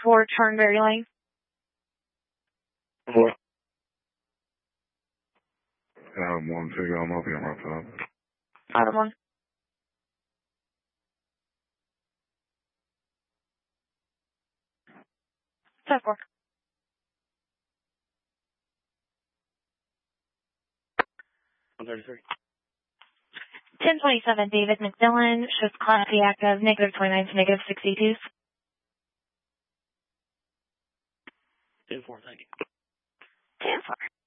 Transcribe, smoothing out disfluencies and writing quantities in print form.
for Turnberry Lane. What? Adam 1, 2, I'm up here on my top. Adam 1. Set 4. 133. 1027, David McMillan, shows Class C active, negative 29 to negative 62. 10-4, thank you. 10-4.